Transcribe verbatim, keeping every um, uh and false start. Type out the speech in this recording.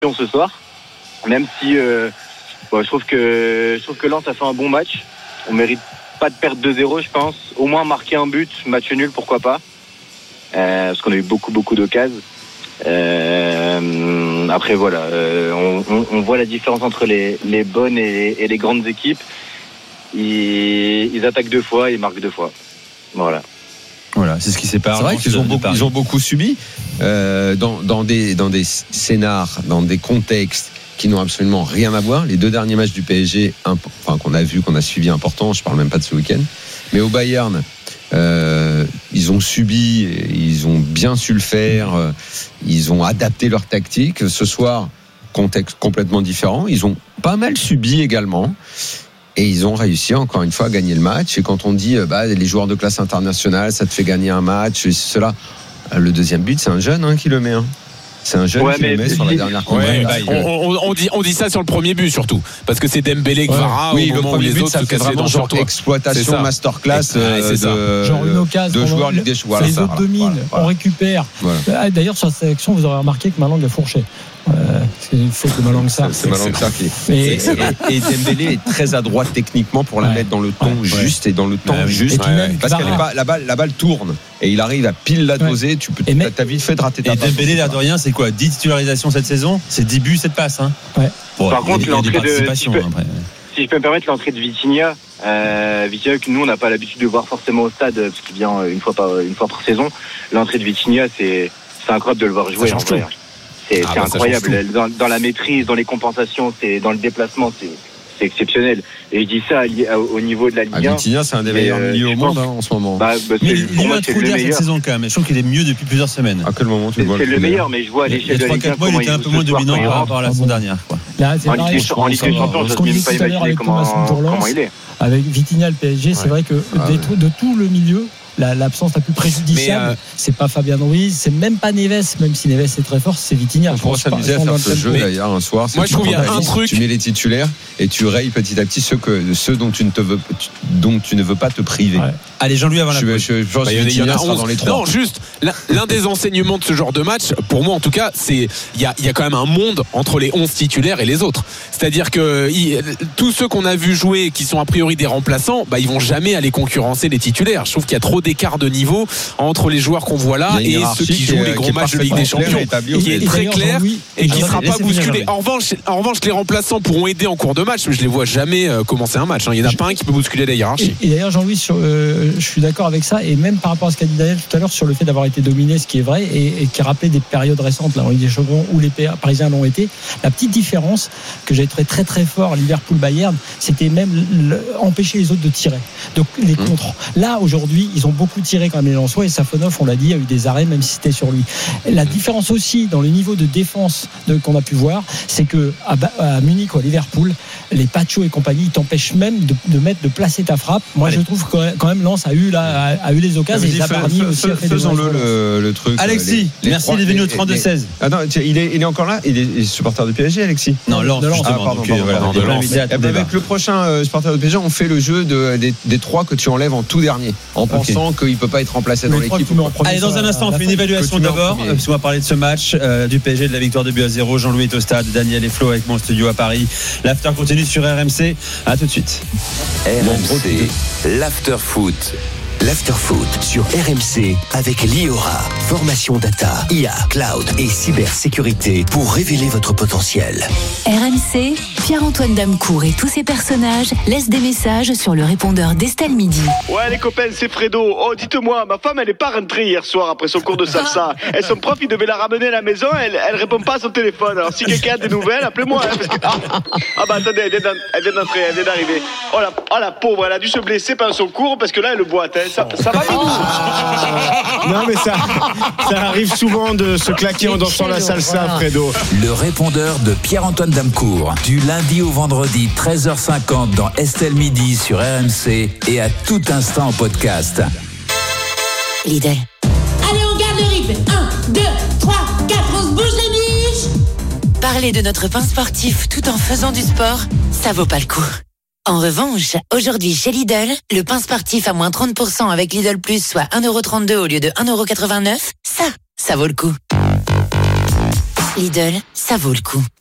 ce soir. Même si euh, bon, je trouve que je trouve que Lens a fait un bon match. On mérite pas de perdre deux zéro, je pense. Au moins marquer un but, match nul, pourquoi pas. Euh, parce qu'on a eu beaucoup beaucoup d'occasions. Euh, après voilà, euh, on, on, on voit la différence entre les, les bonnes et les, et les grandes équipes. Ils, ils attaquent deux fois, ils marquent deux fois. Voilà. Voilà, c'est ce qui sépare. C'est vrai qu'ils ont beaucoup, ils ont beaucoup subi euh, dans, dans des dans des scénars, dans des contextes qui n'ont absolument rien à voir. Les deux derniers matchs du P S G, enfin qu'on a vu, qu'on a suivi, importants. Je parle même pas de ce week-end. Mais au Bayern, euh, ils ont subi, ils ont bien su le faire. Euh, ils ont adapté leur tactique. Ce soir, contexte complètement différent. Ils ont pas mal subi également. Et ils ont réussi encore une fois à gagner le match. Et quand on dit bah, les joueurs de classe internationale, ça te fait gagner un match, et cela, le deuxième but, c'est un jeune hein, qui le met. Hein. C'est un jeune ouais, qui le met sur la dernière ouais, bah, on, on, on, dit, on dit ça sur le premier but surtout. Parce que c'est Dembélé, Kvara, ouais. Oui, au le moment premier où les but, autres ça se fait vraiment genre exploitation masterclass euh, de, genre une occasion de joueurs Ligue des Champions. Les autres dominent, on récupère. Voilà. D'ailleurs, sur cette sélection, vous aurez remarqué que Malang a fourché. Euh, c'est fait que Malang ça. C'est, c'est Malang ça qui. Et, et, et Dembélé est très adroit techniquement pour la ouais. mettre dans le ton ouais. juste et dans le temps ouais. juste. Ouais, ouais. Parce que la balle, la balle tourne et il arrive à pile la doser. Ouais. Tu peux, mais, t'as vite fait de rater ta passe. Et Dembélé, l'air de rien, c'est quoi dix titularisations cette saison. C'est dix buts, sept passes. Hein. Ouais. Bon, Par contre, l'entrée de. Si je, peux, après. si je peux me permettre, l'entrée de Vitinha. Euh, Vitinha que nous on n'a pas l'habitude de voir forcément au stade parce qu'il vient une fois par une fois par saison. L'entrée de Vitinha, c'est c'est incroyable de le voir jouer en vrai. C'est, ah c'est bah incroyable dans, dans la maîtrise, dans les compensations, c'est dans le déplacement, c'est, c'est exceptionnel. Et je dis ça au niveau de la Ligue un. Vitinha, c'est un des meilleurs milieux au monde hein, en ce moment. Bah, bah, mais il a trop d'air cette saison quand même. Je trouve qu'il est mieux depuis plusieurs semaines. À quel moment tu c'est, vois c'est le meilleur, mais je vois à l'échelle de la Ligue un comment il était un peu moins dominant par rapport à la saison dernière. En Ligue des Champions, je ne sais même pas imaginer comment il est. Avec Vitinha, le P S G, c'est vrai que de tout le milieu. La, l'absence la plus préjudiciable, mais euh... c'est pas Fabien Ruiz, c'est même pas Neves, même si Neves est très fort, c'est Vitinha. On pourrait s'amuser à faire ce jeu d'ailleurs un soir. Moi je trouve qu'il y a un truc. Tu mets les titulaires et tu rayes petit à petit ceux, que, ceux dont, tu ne te veux, dont tu ne veux pas te priver. Ouais. Allez, Jean-Louis avant la je, je, je pense bah, que Vitinha sera dans les trois. Non, juste, l'un, l'un des enseignements de ce genre de match, pour moi en tout cas, c'est il y a, y a quand même un monde entre les onze titulaires et les autres. C'est-à-dire que y, tous ceux qu'on a vu jouer qui sont a priori des remplaçants, bah, ils vont jamais aller concurrencer les titulaires. Je trouve qu'il y a trop d'écart de niveau entre les joueurs qu'on voit là et ceux qui jouent les gros matchs de Ligue des Champions, qui est très clair et qui ne sera pas bousculé. En revanche, en revanche, les remplaçants pourront aider en cours de match, mais je les vois jamais commencer un match. Il n'y en a pas un qui peut bousculer la hiérarchie. Et d'ailleurs, Jean-Louis, sur, euh, je suis d'accord avec ça, et même par rapport à ce qu'a dit Daniel tout à l'heure sur le fait d'avoir été dominé, ce qui est vrai, et, et qui rappelait des périodes récentes là, en Ligue des Champions où les Parisiens l'ont été. La petite différence que j'ai trouvé très très fort Liverpool-Bayern, c'était même le, empêcher les autres de tirer. Donc les mmh. contres. Là aujourd'hui, ils ont beaucoup tiré quand même les Lensois et Safonov, on l'a dit, a eu des arrêts même si c'était sur lui. La différence aussi dans le niveau de défense de, qu'on a pu voir, c'est que à, à Munich ou à Liverpool, les Pacho et compagnie, ils t'empêchent même de, de mettre, de placer ta frappe. Moi, Allez. je trouve que quand même Lens a eu là, a, a eu les occasions et Zabarni aussi a fait des faisons-le le, le truc. Alexis, les, les merci, trois, il est venu au trente-deux seize. Attends, il est, il est encore là. Il est, il est supporter du P S G, Alexis. Non, Lens. Ah, pardon, pardon, voilà, pardon, de Lens. Avec le prochain euh, supporter du P S G, on fait le jeu de, des, des trois que tu enlèves en tout dernier, en okay. pensant qu'il peut pas être remplacé dans l'équipe. Allez, dans un instant, on fait une évaluation d'abord, parce qu'on va parler de ce match euh, du P S G, de la victoire de but à zéro. Jean-Louis est au stade, Daniel et Flo avec mon studio à Paris. L'after continue sur R M C. À tout de suite. R M C, l'after foot. L'after foot sur R M C avec Liora. Formation data, I A, cloud et cybersécurité pour révéler votre potentiel. R M C, Pierre-Antoine Damecourt et tous ses personnages laissent des messages sur le répondeur d'Estelle Midi. Ouais les copains, c'est Fredo. Oh dites-moi, ma femme elle est pas rentrée hier soir après son cours de salsa. Et son prof il devait la ramener à la maison, elle, elle répond pas à son téléphone. Alors si quelqu'un a des nouvelles, appelez-moi. Hein, parce que... ah, ah bah attendez, elle vient, elle vient d'entrer, elle vient d'arriver. Oh la, oh la pauvre, elle a dû se blesser pendant son cours parce que là elle le boite. Hein. Ça, ça va oh. Non mais ça, ça arrive souvent de se claquer en dansant la salsa, Fredo. Le répondeur de Pierre-Antoine Damecourt, du lundi au vendredi treize heures cinquante dans Estelle Midi sur R M C et à tout instant en podcast. Lidl. Allez, on garde le rythme. un, deux, trois, quatre, on se bouge les biches. Parler de notre pain sportif tout en faisant du sport, ça vaut pas le coup. En revanche, aujourd'hui chez Lidl, le pain sportif à moins trente pour cent avec Lidl Plus, soit un euro trente-deux au lieu de un euro quatre-vingt-neuf, ça, ça vaut le coup. Lidl, ça vaut le coup.